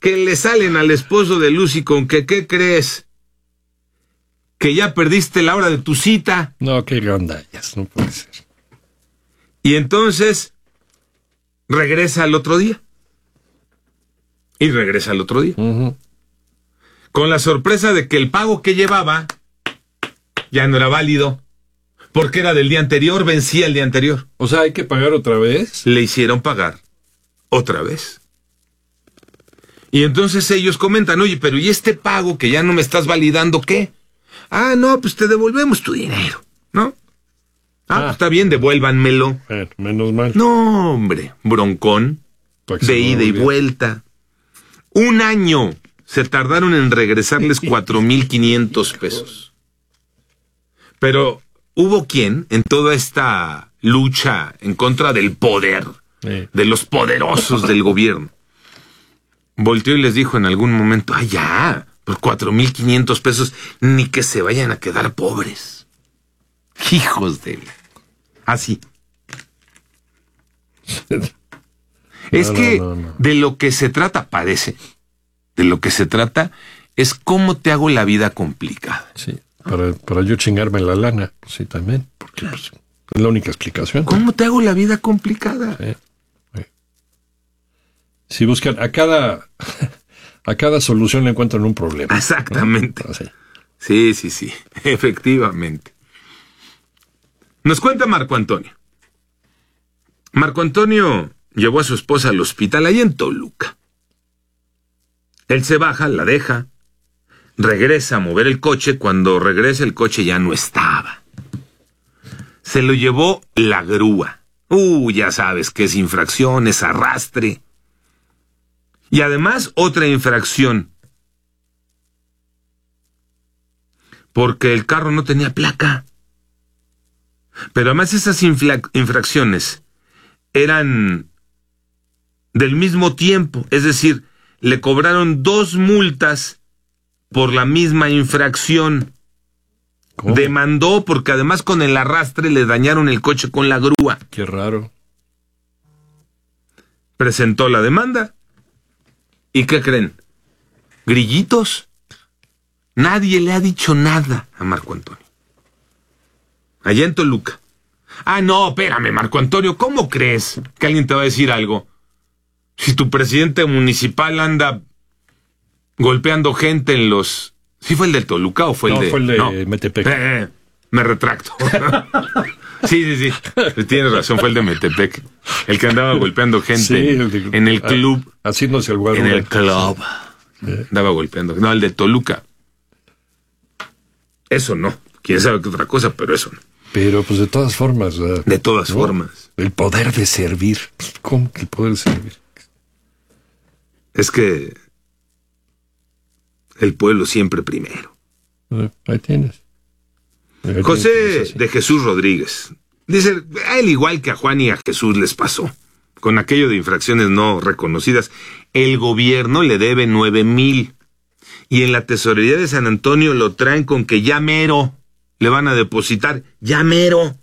que le salen al esposo de Lucy con que, ¿qué crees? Que ya perdiste la hora de tu cita. No, qué gandallas, no puede ser. Y entonces regresa al otro día. Y regresa al otro día. Uh-huh. Con la sorpresa de que el pago que llevaba ya no era válido. Porque era del día anterior, vencía el día anterior. O sea, ¿hay que pagar otra vez? Le hicieron pagar otra vez. Y entonces ellos comentan, oye, pero ¿y este pago que ya no me estás validando qué? Ah, no, pues te devolvemos tu dinero, ¿no? Pues está bien, devuélvanmelo. Menos mal. No, hombre, broncón, de ida y vuelta. 1 año se tardaron en regresarles 4,500 pesos. Pero hubo quien, en toda esta lucha en contra del poder, de los poderosos del gobierno, volteó y les dijo en algún momento, ya, por 4,500 pesos, ni que se vayan a quedar pobres. Hijos de él. Así. No. De lo que se trata, parece, de lo que se trata es cómo te hago la vida complicada. Sí, para yo chingarme la lana, sí, también, porque pues, es la única explicación. ¿Cómo te hago la vida complicada? Sí. Si buscan a cada solución le encuentran un problema. Exactamente. ¿No? Sí, efectivamente. Nos cuenta Marco Antonio. Marco Antonio llevó a su esposa al hospital ahí en Toluca. Él se baja, la deja, regresa a mover el coche. Cuando regresa el coche ya no estaba. Se lo llevó la grúa. Ya sabes que es infracción, es arrastre. Y además otra infracción. Porque el carro no tenía placa. Pero además esas infracciones eran del mismo tiempo. Es decir, le cobraron 2 multas por la misma infracción. ¿Cómo? Demandó porque además con el arrastre le dañaron el coche con la grúa. Qué raro. Presentó la demanda. ¿Y qué creen? ¿Grillitos? Nadie le ha dicho nada a Marco Antonio. Allá en Toluca. No, espérame, Marco Antonio, ¿cómo crees que alguien te va a decir algo? Si tu presidente municipal anda golpeando gente en los... ¿Sí fue el del Toluca o fue el de...? Fue el de Metepec. Me retracto. Sí. Tienes razón, fue el de Metepec. El que andaba golpeando gente en el club. Haciéndose el guarro. En el club. Andaba golpeando. No, el de Toluca. Eso no. Quién sabe qué otra cosa, pero eso no. Pero pues de todas formas. De todas formas. El poder de servir. ¿Cómo que el poder de servir? Es que el pueblo siempre primero. Ahí tienes. José de Jesús Rodríguez dice, a él igual que a Juan y a Jesús les pasó, con aquello de infracciones no reconocidas, el gobierno le debe 9,000 y en la tesorería de San Antonio lo traen con que ya mero le van a depositar, ya mero.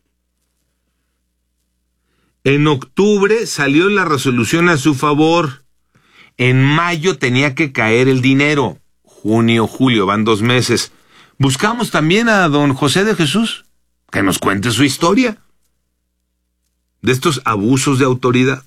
En octubre salió la resolución a su favor, en mayo tenía que caer el dinero, junio, julio, van 2 meses. Buscamos también a don José de Jesús, que nos cuente su historia de estos abusos de autoridad.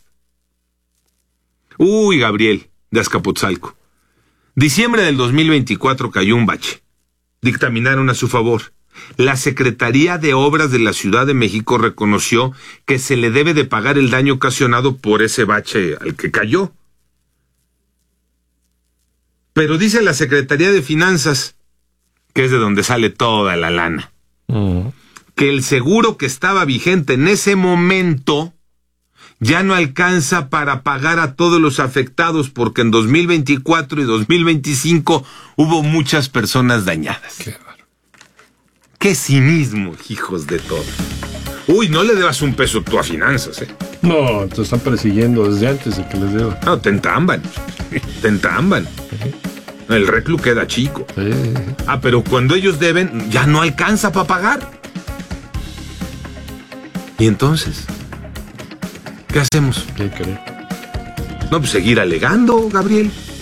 Gabriel, de Azcapotzalco. Diciembre del 2024 cayó un bache. Dictaminaron a su favor. La Secretaría de Obras de la Ciudad de México reconoció que se le debe de pagar el daño ocasionado por ese bache al que cayó. Pero dice la Secretaría de Finanzas, que es de donde sale toda la lana, que el seguro que estaba vigente en ese momento ya no alcanza para pagar a todos los afectados, porque en 2024 y 2025 hubo muchas personas dañadas. Qué cinismo, hijos de todo. No le debas un peso tú a finanzas, No, te están persiguiendo desde antes de que les deba. No, te entamban. El reclu queda chico. Pero cuando ellos deben, ya no alcanza para pagar. ¿Y entonces? ¿Qué hacemos? ¿Qué crees? No, pues seguir alegando, Gabriel.